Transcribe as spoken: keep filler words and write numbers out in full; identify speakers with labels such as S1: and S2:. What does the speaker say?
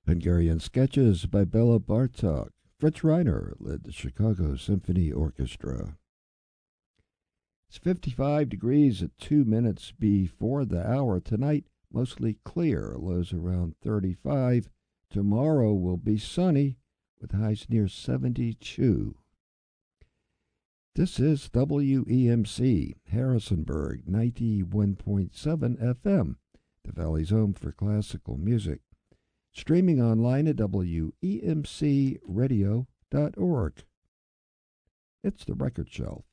S1: Hungarian Sketches by Bela Bartok. Fritz Reiner led the Chicago Symphony Orchestra. It's fifty-five degrees at two minutes before the hour. Tonight, mostly clear, lows around thirty-five. Tomorrow will be sunny with highs near seventy-two. This is W E M C, Harrisonburg, ninety-one point seven F M, the Valley's home for classical music. Streaming online at W E M C radio dot org. It's the Record Shelf.